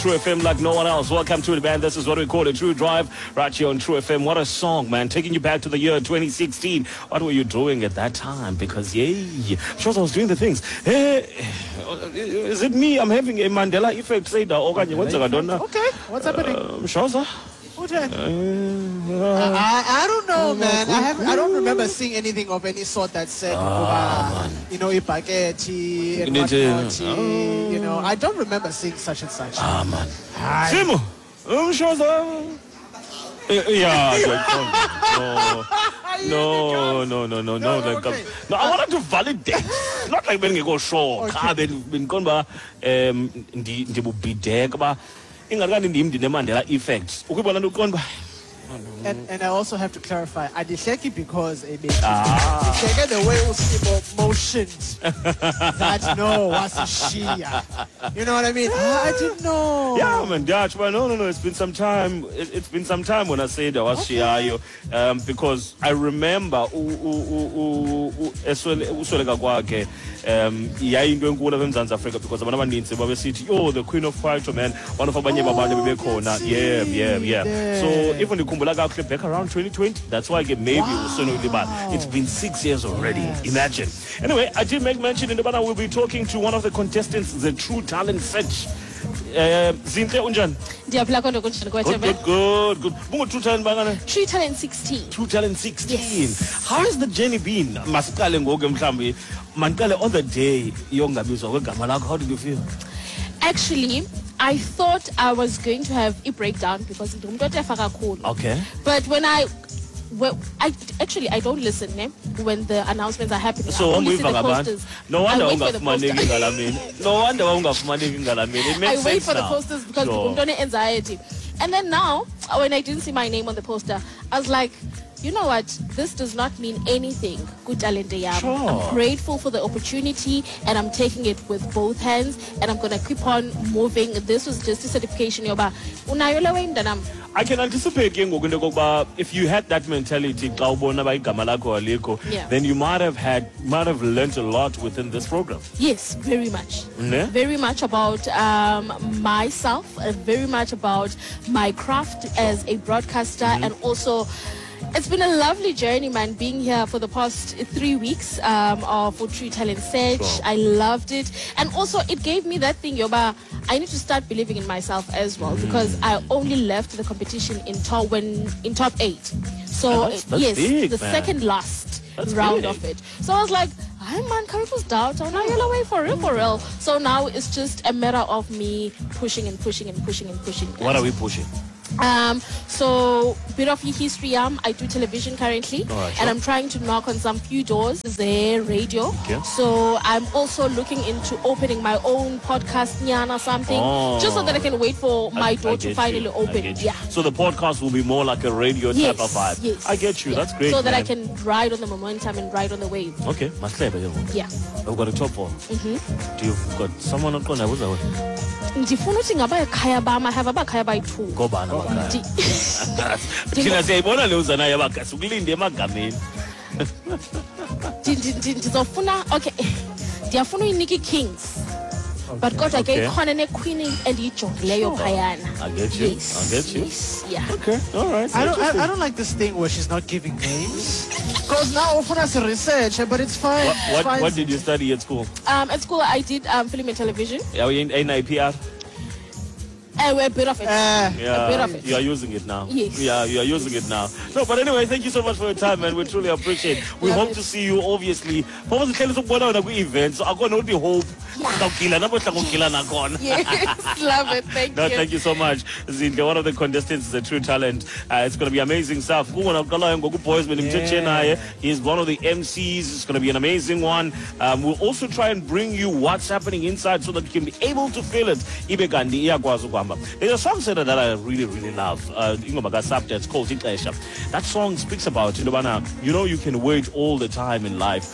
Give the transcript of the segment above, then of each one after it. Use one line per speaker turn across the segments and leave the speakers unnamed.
True FM like no one else. Welcome to the band. This is what we call a True Drive right here on True FM. What a song, man. Taking you back to the year 2016. What were you doing at that time? Because, sure, I was doing the things. Hey, is it me? I'm having a Mandela effect. Say that. Okay,
what's happening?
Shoza?
I don't know, man. I don't remember seeing anything of any sort that said, spaghetti and whatnot. I don't remember seeing such and such.
Man. Simo, Shoza. Yeah, no.
Okay.
No, I wanted to validate. Not like when you go show. Been gone by the Mandela effect.
And I also have to clarify, I dislike because it makes the way Usimo motioned that no was a Shia. You know what I mean? I didn't know.
Yeah, man, Dutch, but no. It's been some time. It's been some time when I said I was Shia, because I remember into enkulu eMzantsi Afrika because abantu abaninzi babesithi the Queen of Kwaito, man, one of abanye babantu bebekhona. Yeah. So even ikhumbula kakuhle back around 2020, that's why maybe it's been 6 years already. Imagine. Anyway, I did make mention in the banner we'll be talking to one of the contestants, the True Talent Search. Zinhle unjani?
Ndiyaphila konke kunjani kwethu?
Good. Bungu True Talent bangana?
True Talent 16.
True Talent 16.
Yes.
How has the journey been? Masiqale ngoku mhlambi. Manqale on the day yongabizwa kwegama lakho, how did you feel?
Actually, I thought I was going to have a breakdown because
Okay.
But when I don't listen when the announcements are happening.
So
I only see the posters.
No wonder
I wait for the posters because people don't anxiety. And then now, when I didn't see my name on the poster, I was like, you know what? This does not mean anything. Good talent.
Sure.
I'm grateful for the opportunity and I'm taking it with both hands and I'm going to keep on moving. This was just a certification.
I can anticipate if you had that mentality, then you might have learned a lot within this program.
Yes, very much. Very much about myself, very much about my craft as a broadcaster, and also it's been a lovely journey, man, being here for the past 3 weeks for True Talent Search.
Sure.
I loved it. And also, it gave me that thing, I need to start believing in myself as well because I only left the competition in top 8. So,
that's
yes,
big,
the
man.
second last
That's
round
big.
of it. So I was like, hi, man, Karifu's doubt. So now you're away for real. So now it's just a matter of me pushing.
What are we pushing?
So bit of history. I do television currently, and I'm trying to knock on some few doors. There, radio.
Okay.
So I'm also looking into opening my own podcast, Nyana something, just so that I can wait for my door to finally open. Yeah.
So the podcast will be more like a radio type of vibe.
Yes.
I get you.
Yeah.
That's great.
So that
man.
I can ride on the momentum and ride on the wave.
Okay, Masleba.
Yeah.
I've got a top 4. Do you got someone on corner? Who's that?
Ndifuna uthi ngaba ekhaya bam, I have abakhaya bayi-2.
Ngobani abakhaya? Thina siyayibona le uzana yabakhaya sikulinde emagameni.
Ndizofuna ndiyafuna uyinika Kings. But kodwa ke ikhona nequeen endiyijongileyo phayana.
I get you.
Yes. Yeah.
Okay, all right.
I don't like this thing where she's not giving names. Because now often as a research, but it's fine.
What did you study at school?
At school I did film and television.
Are you in NIPR?
A bit of it. A bit of it.
You are using it now.
Yes.
Yeah, you are using it now. No, but anyway, thank you so much for your time, man. We truly appreciate it. We hope to see you, obviously. Events. So I'm going to hope.
Yes, love it. Thank
No,
you.
thank you so much. Zinhle, one of the contestants is a True Talent. It's going to be amazing stuff. He's one of the MCs. It's going to be an amazing one. We'll also try and bring you what's happening inside so that you can be able to feel it. There's a song that I really, really love. It's called Ixesha. That song speaks about, you can wait all the time in life.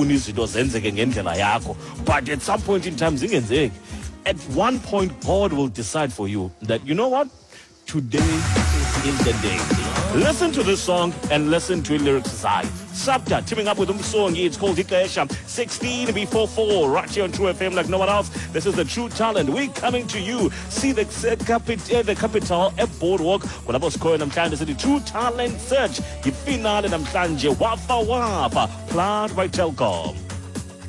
But at some point in time, at one point, God will decide for you that, you know what? Today is the day. Listen to this song and listen to the lyrics aside. Sabda teaming up with Umsongi. It's called Ikesha. 16 before 4. Right here on True FM like no one else. This is the True Talent. We're coming to you. See the capital at Boardwalk. Kulapho sikhoyo namhlanje sithi True Talent Search. Ifinale namhlanje wafa wafa. Planned by Telkom.